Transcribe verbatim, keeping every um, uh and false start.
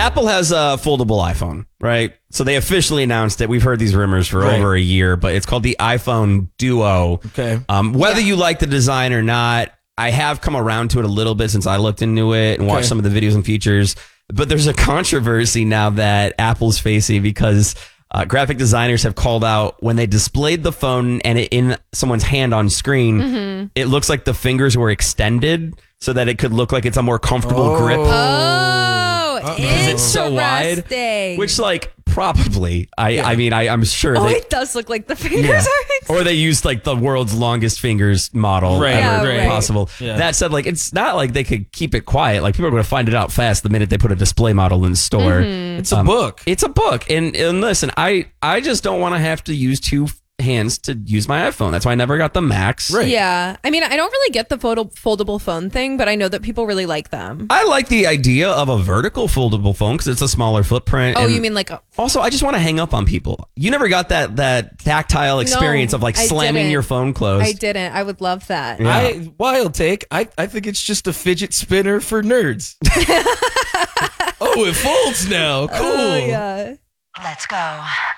Apple has a foldable iPhone, right? So they officially announced it. We've heard these rumors for Right. over a year, but it's called the iPhone Duo. Okay. Um, whether Yeah. you like the design or not, I have come around to it a little bit since I looked into it and watched Okay. some of the videos and features. But there's a controversy now that Apple's facing because uh, graphic designers have called out when they displayed the phone and it in someone's hand on screen, Mm-hmm. it looks like the fingers were extended so that it could look like it's a more comfortable grip. Oh, Because it's so wide, interesting. which like probably I I mean I I'm sure oh, they it does look like the fingers yeah. are. or they used like the world's longest fingers model Right, ever yeah, right. possible. Yeah. That said, like it's not like they could keep it quiet. Like people are going to find it out fast the minute they put a display model in the store. It's a book. It's a book, and and listen, I I just don't want to have to use two hands to use my iPhone. That's why I never got the Max. Right. Yeah, I mean, I don't really get the photo foldable phone thing, but I know that people really like them. I like the idea of a vertical foldable phone because it's a smaller footprint. Oh, and you mean like a Also, I just want to hang up on people. You never got that that tactile experience of like I slamming didn't. your phone closed. I didn't. I would love that. Yeah. I wild take. I, I think it's just a fidget spinner for nerds. Oh, it folds now. Cool. Oh yeah. Let's go.